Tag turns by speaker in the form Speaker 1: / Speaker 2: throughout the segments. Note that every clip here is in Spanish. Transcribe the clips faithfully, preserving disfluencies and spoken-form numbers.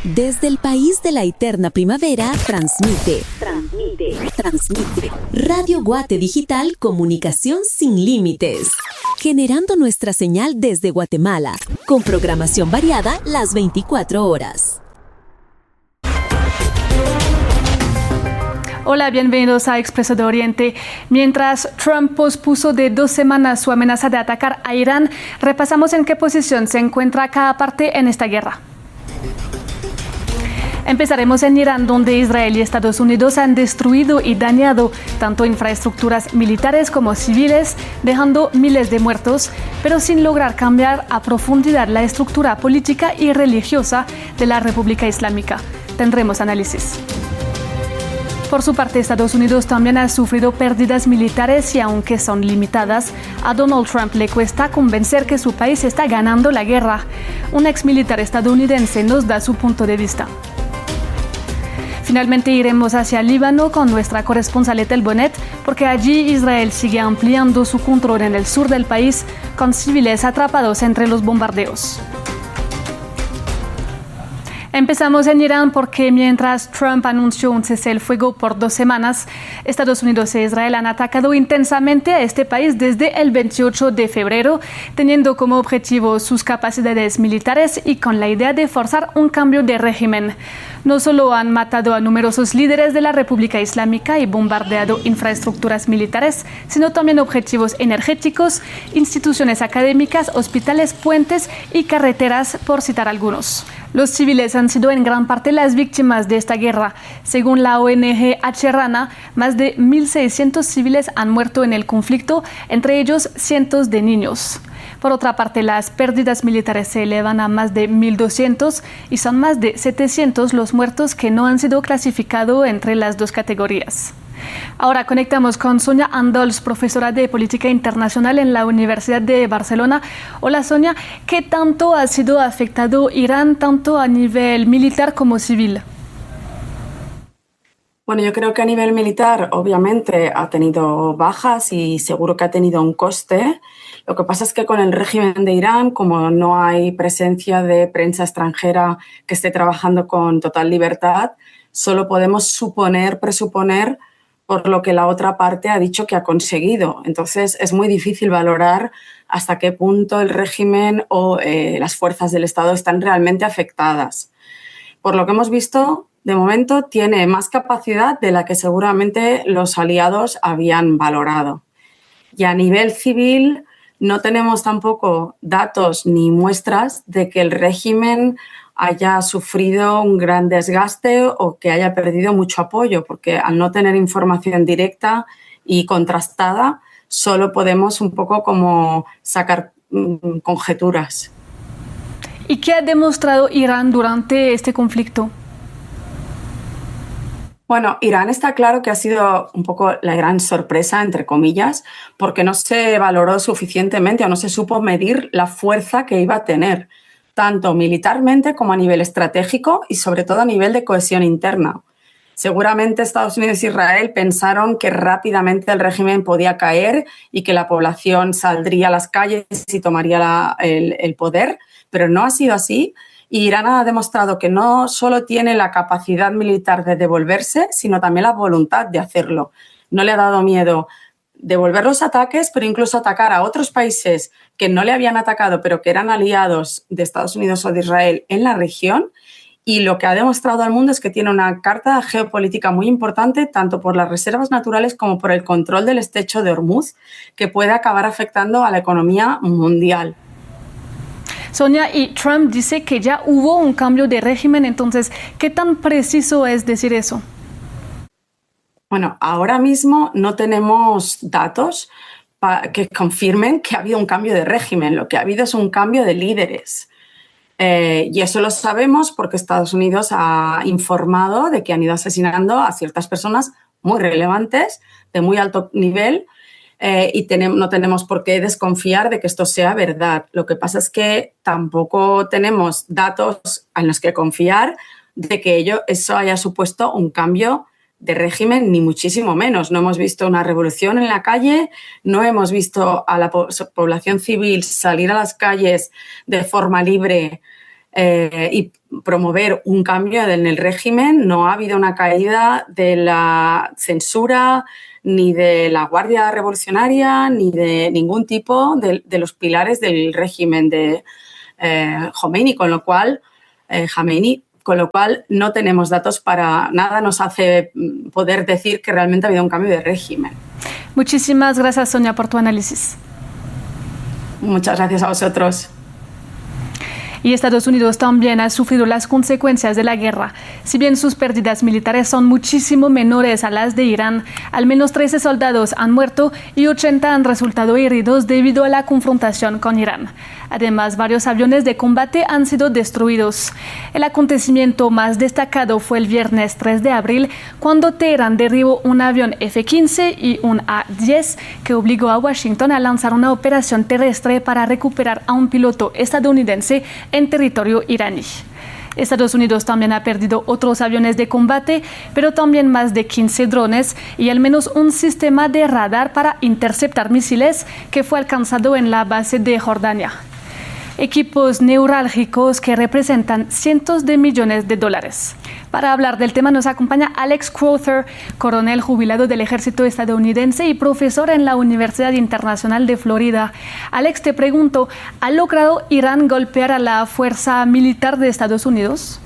Speaker 1: Desde el país de la eterna primavera, transmite, transmite, transmite. Radio Guate Digital, comunicación sin límites. Generando nuestra señal desde Guatemala, con programación variada las veinticuatro horas.
Speaker 2: Hola, bienvenidos a Expreso de Oriente. Mientras Trump pospuso de dos semanas su amenaza de atacar a Irán, repasamos en qué posición se encuentra cada parte en esta guerra. Empezaremos en Irán, donde Israel y Estados Unidos han destruido y dañado tanto infraestructuras militares como civiles, dejando miles de muertos, pero sin lograr cambiar a profundidad la estructura política y religiosa de la República Islámica. Tendremos análisis. Por su parte, Estados Unidos también ha sufrido pérdidas militares y, aunque son limitadas, a Donald Trump le cuesta convencer que su país está ganando la guerra. Un exmilitar estadounidense nos da su punto de vista. Finalmente iremos hacia Líbano con nuestra corresponsal Ethel Bonet, porque allí Israel sigue ampliando su control en el sur del país, con civiles atrapados entre los bombardeos. Empezamos en Irán porque mientras Trump anunció un cese el fuego por dos semanas, Estados Unidos e Israel han atacado intensamente a este país desde el veintiocho de febrero, teniendo como objetivo sus capacidades militares y con la idea de forzar un cambio de régimen. No solo han matado a numerosos líderes de la República Islámica y bombardeado infraestructuras militares, sino también objetivos energéticos, instituciones académicas, hospitales, puentes y carreteras, por citar algunos. Los civiles han sido en gran parte las víctimas de esta guerra. Según la O N G H-Rana, más de mil seiscientos civiles han muerto en el conflicto, entre ellos cientos de niños. Por otra parte, las pérdidas militares se elevan a más de mil doscientos y son más de setecientos los muertos que no han sido clasificados entre las dos categorías. Ahora conectamos con Sonia Andols, profesora de Política Internacional en la Universidad de Barcelona. Hola Sonia, ¿qué tanto ha sido afectado Irán, tanto a nivel militar como civil?
Speaker 3: Bueno, yo creo que a nivel militar obviamente ha tenido bajas y seguro que ha tenido un coste. Lo que pasa es que con el régimen de Irán, como no hay presencia de prensa extranjera que esté trabajando con total libertad, solo podemos suponer, presuponer por lo que la otra parte ha dicho que ha conseguido. Entonces es muy difícil valorar hasta qué punto el régimen o eh, las fuerzas del Estado están realmente afectadas. Por lo que hemos visto, de momento tiene más capacidad de la que seguramente los aliados habían valorado. Y a nivel civil no tenemos tampoco datos ni muestras de que el régimen haya sufrido un gran desgaste o que haya perdido mucho apoyo, porque al no tener información directa y contrastada, solo podemos un poco como sacar mmm, conjeturas.
Speaker 2: ¿Y qué ha demostrado Irán durante este conflicto?
Speaker 3: Bueno, Irán está claro que ha sido un poco la gran sorpresa, entre comillas, porque no se valoró suficientemente o no se supo medir la fuerza que iba a tener, tanto militarmente como a nivel estratégico y sobre todo a nivel de cohesión interna. Seguramente Estados Unidos e Israel pensaron que rápidamente el régimen podía caer y que la población saldría a las calles y tomaría la, el, el poder, pero no ha sido así. Y Irán ha demostrado que no solo tiene la capacidad militar de devolverse, sino también la voluntad de hacerlo. No le ha dado miedo devolver los ataques, pero incluso atacar a otros países que no le habían atacado, pero que eran aliados de Estados Unidos o de Israel en la región. Y lo que ha demostrado al mundo es que tiene una carta geopolítica muy importante, tanto por las reservas naturales como por el control del estrecho de Hormuz, que puede acabar afectando a la economía mundial.
Speaker 2: Sonia, y Trump dice que ya hubo un cambio de régimen, entonces, ¿qué tan preciso es decir eso?
Speaker 3: Bueno, ahora mismo no tenemos datos que confirmen que ha habido un cambio de régimen. Lo que ha habido es un cambio de líderes. Eh, y eso lo sabemos porque Estados Unidos ha informado de que han ido asesinando a ciertas personas muy relevantes, de muy alto nivel, eh, y tenemos, no tenemos por qué desconfiar de que esto sea verdad. Lo que pasa es que tampoco tenemos datos en los que confiar de que ello, eso haya supuesto un cambio de régimen, ni muchísimo menos. No hemos visto una revolución en la calle, no hemos visto a la po- población civil salir a las calles de forma libre eh, y promover un cambio en el régimen. No ha habido una caída de la censura, ni de la Guardia Revolucionaria, ni de ningún tipo de, de los pilares del régimen de eh, Khomeini, con lo cual, eh, Khamenei, con lo cual no tenemos datos para nada, nos hace poder decir que realmente ha habido un cambio de régimen.
Speaker 2: Muchísimas gracias, Sonia, por tu análisis.
Speaker 3: Muchas gracias a vosotros.
Speaker 2: Y Estados Unidos también ha sufrido las consecuencias de la guerra. Si bien sus pérdidas militares son muchísimo menores a las de Irán, al menos trece soldados han muerto y ochenta han resultado heridos debido a la confrontación con Irán. Además, varios aviones de combate han sido destruidos. El acontecimiento más destacado fue el viernes tres de abril, cuando Teherán derribó un avión F quince y un A diez que obligó a Washington a lanzar una operación terrestre para recuperar a un piloto estadounidense en territorio iraní. Estados Unidos también ha perdido otros aviones de combate, pero también más de quince drones y al menos un sistema de radar para interceptar misiles que fue alcanzado en la base de Jordania. Equipos neurálgicos que representan cientos de millones de dólares. Para hablar del tema nos acompaña Alex Crowther, coronel jubilado del ejército estadounidense y profesor en la Universidad Internacional de Florida. Alex, te pregunto, ¿ha logrado Irán golpear a la fuerza militar de Estados Unidos?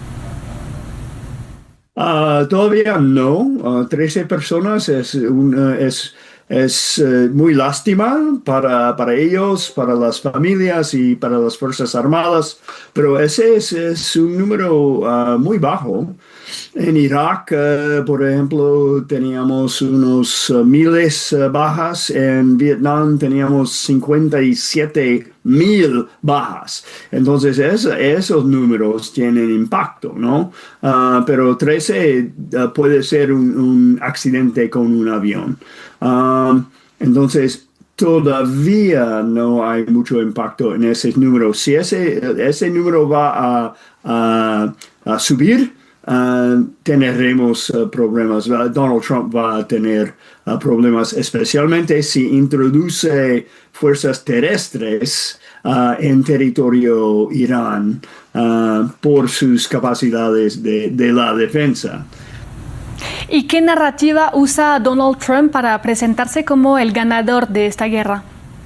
Speaker 4: Uh, todavía no. Uh, trece personas es un... Uh, es Es uh, muy lástima para, para ellos, para las familias y para las Fuerzas Armadas, pero ese es, es un número uh, muy bajo. En Irak, uh, por ejemplo, teníamos unos uh, miles uh, bajas. En Vietnam teníamos cincuenta y siete mil bajas. Entonces, es, esos números tienen impacto, ¿no? Uh, pero trece uh, puede ser un, un accidente con un avión. Um, entonces, todavía no hay mucho impacto en ese número. Si ese, ese número va a, a, a subir, uh, tendremos uh, problemas. Donald Trump va a tener uh, problemas, especialmente si introduce fuerzas terrestres uh, en territorio Irán uh, por sus capacidades de, de la defensa.
Speaker 2: ¿Y qué narrativa usa Donald Trump para presentarse como el ganador de esta guerra?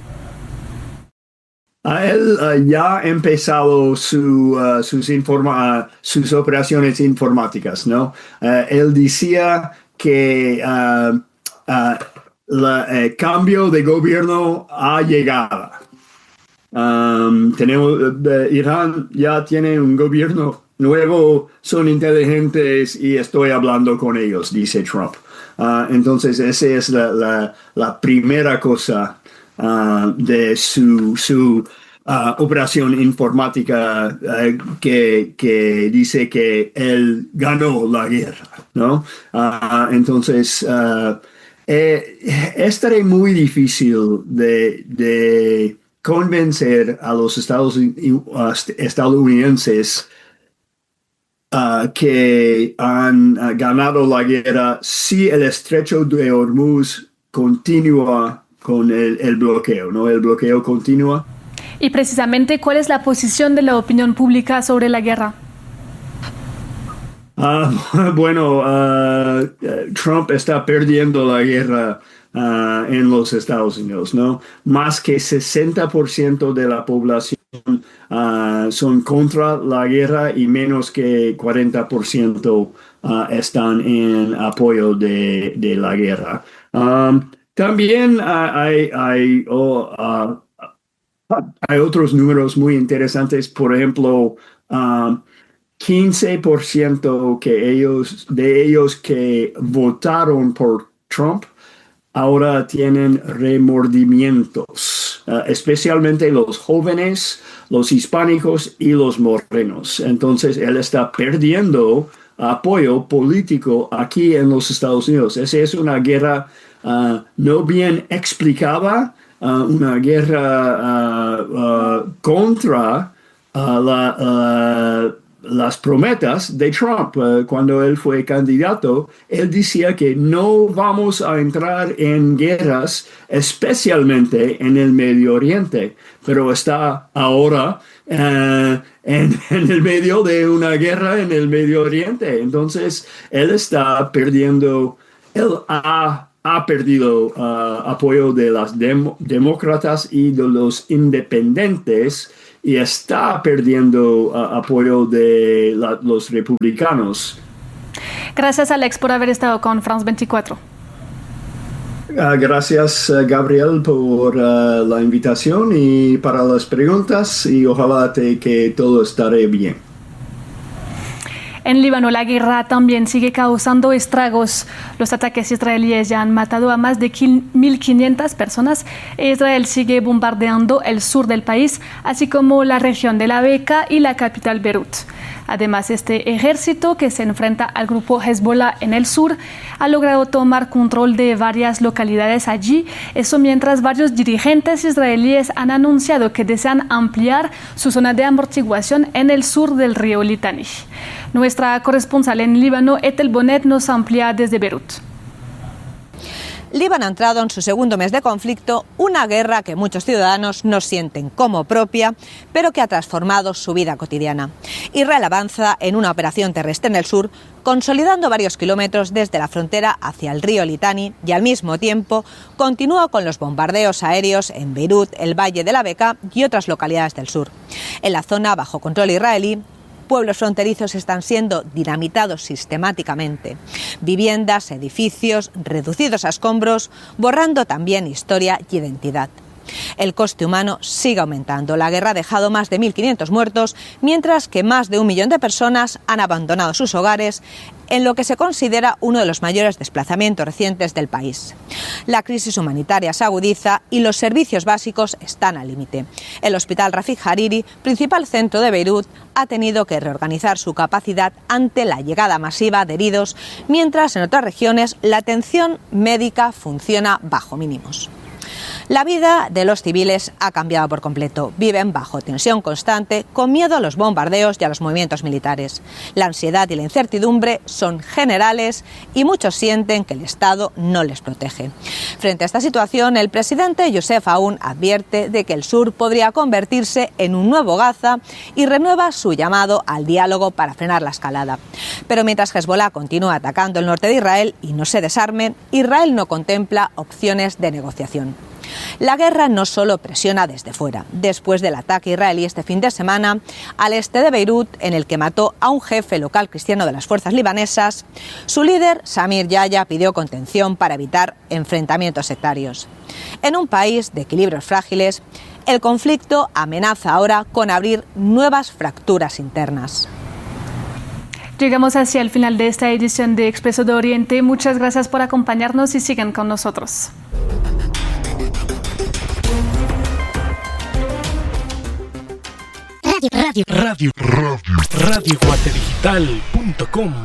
Speaker 4: Uh, él uh, ya ha empezado su, uh, sus, informa uh, sus operaciones informáticas, ¿no? Uh, él decía que uh, uh, la, el uh, cambio de gobierno ha llegado. Um, tenemos, uh, Irán ya tiene un gobierno nuevo, son inteligentes y estoy hablando con ellos, dice Trump. Uh, entonces, esa es la, la, la primera cosa uh, de su, su uh, operación informática uh, que, que dice que él ganó la guerra, ¿no? Uh, entonces, uh, eh, estará muy difícil de, de convencer a los Estados, uh, estadounidenses Uh, que han uh, ganado la guerra si el estrecho de Hormuz continúa con el, el bloqueo, ¿no? El bloqueo continúa.
Speaker 2: Y precisamente, ¿cuál es la posición de la opinión pública sobre la guerra?
Speaker 4: Uh, bueno, uh, Trump está perdiendo la guerra uh, en los Estados Unidos, ¿no? Más que sesenta por ciento de la población Uh, son contra la guerra y menos que cuarenta por ciento uh, están en apoyo de, de la guerra. Um, también uh, hay, hay, oh, uh, hay otros números muy interesantes. Por ejemplo, uh, quince por ciento que ellos, de ellos que votaron por Trump ahora tienen remordimientos, uh, especialmente los jóvenes, los hispánicos y los morenos. Entonces, él está perdiendo apoyo político aquí en los Estados Unidos. Esa es una guerra uh, no bien explicada, uh, una guerra uh, uh, contra uh, la, uh, las promesas de Trump. Uh, cuando él fue candidato, él decía que no vamos a entrar en guerras, especialmente en el Medio Oriente, pero está ahora uh, en, en el medio de una guerra en el Medio Oriente. Entonces, él está perdiendo, él ha, ha perdido uh, apoyo de los dem- demócratas y de los independientes, y está perdiendo uh, apoyo de la, los republicanos.
Speaker 2: Gracias, Alex, por haber estado con France veinticuatro.
Speaker 4: Uh, gracias, uh, Gabriel, por uh, la invitación y para las preguntas, y ojalá te, que todo estaré bien.
Speaker 2: En Líbano, la guerra también sigue causando estragos. Los ataques israelíes ya han matado a más de mil quinientas personas e Israel sigue bombardeando el sur del país, así como la región de la Beca y la capital Beirut. Además, este ejército, que se enfrenta al grupo Hezbollah en el sur, ha logrado tomar control de varias localidades allí. Eso mientras varios dirigentes israelíes han anunciado que desean ampliar su zona de amortiguación en el sur del río Litani. Nuestra corresponsal en Líbano, Ethel Bonet, nos amplía desde Beirut.
Speaker 5: Líbano ha entrado en su segundo mes de conflicto, una guerra que muchos ciudadanos no sienten como propia, pero que ha transformado su vida cotidiana. Israel avanza en una operación terrestre en el sur, consolidando varios kilómetros desde la frontera hacia el río Litani, y al mismo tiempo continúa con los bombardeos aéreos en Beirut, el Valle de la Beca y otras localidades del sur. En la zona bajo control israelí, pueblos fronterizos están siendo dinamitados sistemáticamente. Viviendas, edificios, reducidos a escombros, borrando también historia y identidad. El coste humano sigue aumentando. La guerra ha dejado más de mil quinientos muertos, mientras que más de un millón de personas han abandonado sus hogares, en lo que se considera uno de los mayores desplazamientos recientes del país. La crisis humanitaria se agudiza y los servicios básicos están al límite. El hospital Rafik Hariri, principal centro de Beirut, ha tenido que reorganizar su capacidad ante la llegada masiva de heridos, mientras en otras regiones la atención médica funciona bajo mínimos. La vida de los civiles ha cambiado por completo. Viven bajo tensión constante, con miedo a los bombardeos y a los movimientos militares. La ansiedad y la incertidumbre son generales y muchos sienten que el Estado no les protege. Frente a esta situación, el presidente Youssef Aoun advierte de que el sur podría convertirse en un nuevo Gaza y renueva su llamado al diálogo para frenar la escalada. Pero mientras Hezbollah continúa atacando el norte de Israel y no se desarme, Israel no contempla opciones de negociación. La guerra no solo presiona desde fuera. Después del ataque israelí este fin de semana al este de Beirut, en el que mató a un jefe local cristiano de las fuerzas libanesas, su líder, Samir Yahya, pidió contención para evitar enfrentamientos sectarios. En un país de equilibrios frágiles, el conflicto amenaza ahora con abrir nuevas fracturas internas.
Speaker 2: Llegamos hacia el final de esta edición de Expreso de Oriente. Muchas gracias por acompañarnos y sigan con nosotros.
Speaker 6: Radio, radio, radio, radio guate digital punto com.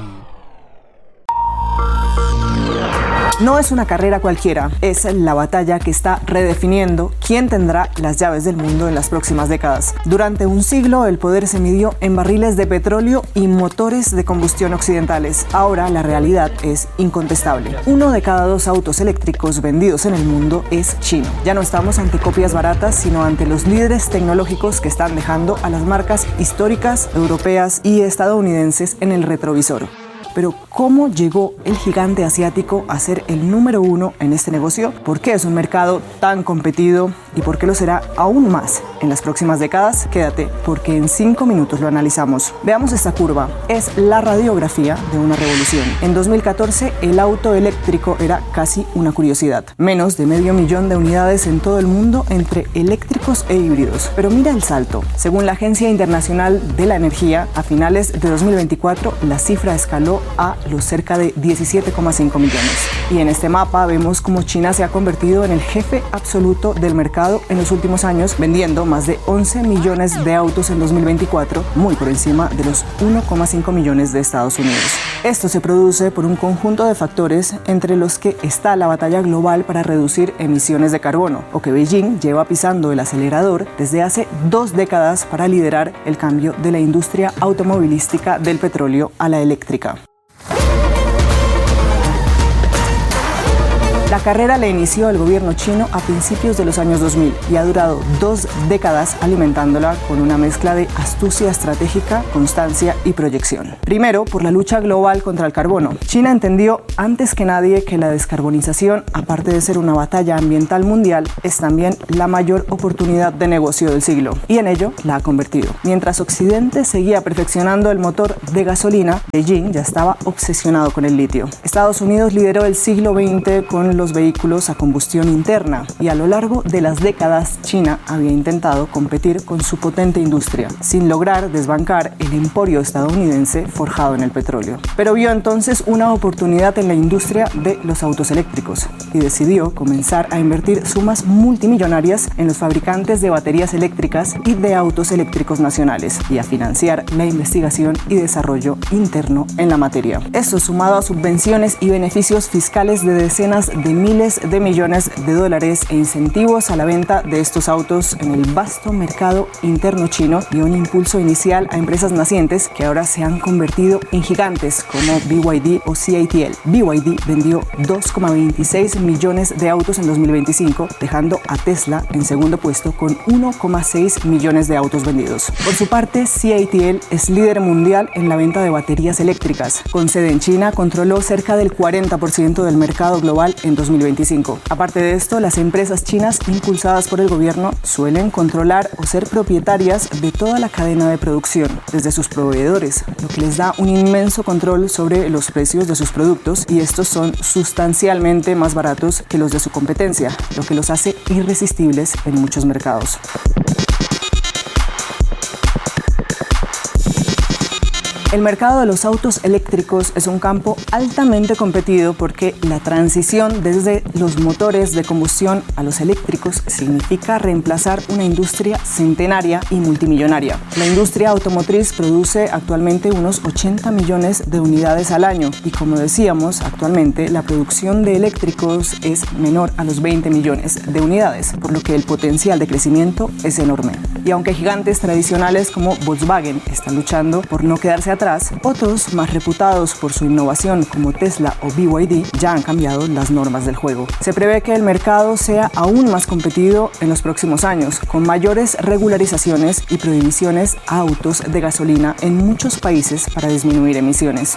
Speaker 7: No es una carrera cualquiera, es la batalla que está redefiniendo quién tendrá las llaves del mundo en las próximas décadas. Durante un siglo el poder se midió en barriles de petróleo y motores de combustión occidentales. Ahora la realidad es incontestable. Uno de cada dos autos eléctricos vendidos en el mundo es chino. Ya no estamos ante copias baratas, sino ante los líderes tecnológicos que están dejando a las marcas históricas, europeas y estadounidenses en el retrovisor. Pero ¿cómo llegó el gigante asiático a ser el número uno en este negocio? ¿Por qué es un mercado tan competido y por qué lo será aún más en las próximas décadas? Quédate, porque en cinco minutos lo analizamos. Veamos esta curva. Es la radiografía de una revolución. En dos mil catorce, el auto eléctrico era casi una curiosidad. Menos de medio millón de unidades en todo el mundo entre eléctricos e híbridos. Pero mira el salto. Según la Agencia Internacional de la Energía, a finales de dos mil veinticuatro, la cifra escaló a los cerca de diecisiete coma cinco millones. Y en este mapa vemos cómo China se ha convertido en el jefe absoluto del mercado mercado en los últimos años, vendiendo más de once millones de autos en dos mil veinticuatro, muy por encima de los uno coma cinco millones de Estados Unidos. Esto se produce por un conjunto de factores entre los que está la batalla global para reducir emisiones de carbono, o que Beijing lleva pisando el acelerador desde hace dos décadas para liderar el cambio de la industria automovilística del petróleo a la eléctrica. La carrera la inició el gobierno chino a principios de los años dos mil y ha durado dos décadas alimentándola con una mezcla de astucia estratégica, constancia y proyección. Primero, por la lucha global contra el carbono. China entendió antes que nadie que la descarbonización, aparte de ser una batalla ambiental mundial, es también la mayor oportunidad de negocio del siglo, y en ello la ha convertido. Mientras Occidente seguía perfeccionando el motor de gasolina, Beijing ya estaba obsesionado con el litio. Estados Unidos lideró el siglo veinte con los vehículos a combustión interna y a lo largo de las décadas China había intentado competir con su potente industria sin lograr desbancar el emporio estadounidense forjado en el petróleo. Pero vio entonces una oportunidad en la industria de los autos eléctricos y decidió comenzar a invertir sumas multimillonarias en los fabricantes de baterías eléctricas y de autos eléctricos nacionales y a financiar la investigación y desarrollo interno en la materia. Esto sumado a subvenciones y beneficios fiscales de decenas de miles de millones de dólares e incentivos a la venta de estos autos en el vasto mercado interno chino y un impulso inicial a empresas nacientes que ahora se han convertido en gigantes como B Y D o C A T L. B Y D vendió dos coma veintiséis millones de autos en dos mil veinticinco, dejando a Tesla en segundo puesto con uno coma seis millones de autos vendidos. Por su parte, C A T L es líder mundial en la venta de baterías eléctricas. Con sede en China, controló cerca del cuarenta por ciento del mercado global en dos mil veinticinco. Aparte de esto, las empresas chinas impulsadas por el gobierno suelen controlar o ser propietarias de toda la cadena de producción, desde sus proveedores, lo que les da un inmenso control sobre los precios de sus productos y estos son sustancialmente más baratos que los de su competencia, lo que los hace irresistibles en muchos mercados. El mercado de los autos eléctricos es un campo altamente competido porque la transición desde los motores de combustión a los eléctricos significa reemplazar una industria centenaria y multimillonaria. La industria automotriz produce actualmente unos ochenta millones de unidades al año y, como decíamos, actualmente la producción de eléctricos es menor a los veinte millones de unidades, por lo que el potencial de crecimiento es enorme. Y aunque gigantes tradicionales como Volkswagen están luchando por no quedarse atrás, otros más reputados por su innovación como Tesla o B Y D ya han cambiado las normas del juego. Se prevé que el mercado sea aún más competido en los próximos años, con mayores regularizaciones y prohibiciones a autos de gasolina en muchos países para disminuir emisiones.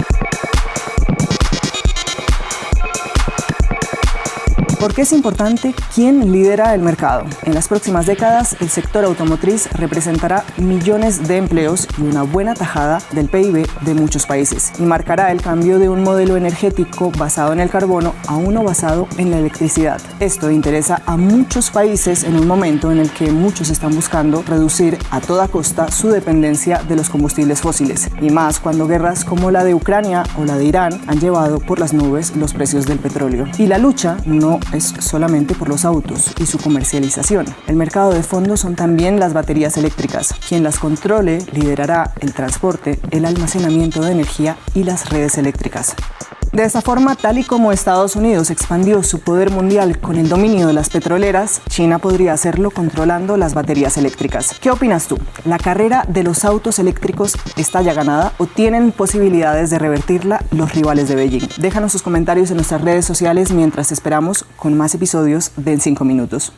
Speaker 7: ¿Por qué es importante quién lidera el mercado? En las próximas décadas, el sector automotriz representará millones de empleos y una buena tajada del P I B de muchos países y marcará el cambio de un modelo energético basado en el carbono a uno basado en la electricidad. Esto interesa a muchos países en un momento en el que muchos están buscando reducir a toda costa su dependencia de los combustibles fósiles y más cuando guerras como la de Ucrania o la de Irán han llevado por las nubes los precios del petróleo. Y la lucha no es solamente por los autos y su comercialización. El mercado de fondo son también las baterías eléctricas. Quien las controle liderará el transporte, el almacenamiento de energía y las redes eléctricas. De esta forma, tal y como Estados Unidos expandió su poder mundial con el dominio de las petroleras, China podría hacerlo controlando las baterías eléctricas. ¿Qué opinas tú? ¿La carrera de los autos eléctricos está ya ganada o tienen posibilidades de revertirla los rivales de Beijing? Déjanos sus comentarios en nuestras redes sociales mientras esperamos con más episodios de En cinco minutos.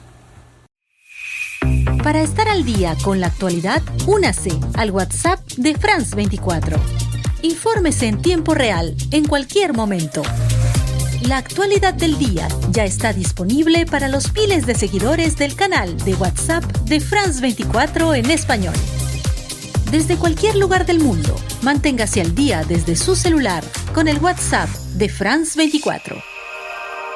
Speaker 1: Para estar al día con la actualidad, únase al WhatsApp de France veinticuatro. Infórmese en tiempo real, en cualquier momento. La actualidad del día ya está disponible para los miles de seguidores del canal de WhatsApp de France veinticuatro en español. Desde cualquier lugar del mundo, manténgase al día desde su celular con el WhatsApp de France veinticuatro.